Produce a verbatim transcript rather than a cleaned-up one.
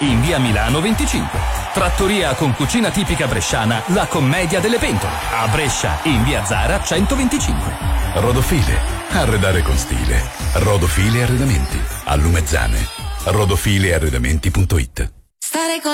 in via Milano venticinque. Trattoria con cucina tipica bresciana, La Commedia delle Pentole, a Brescia, in via Zara centoventicinque. Rodofile, arredare con stile. Rodofile Arredamenti, a Lumezzane. rodofilearredamenti punto it. Stare con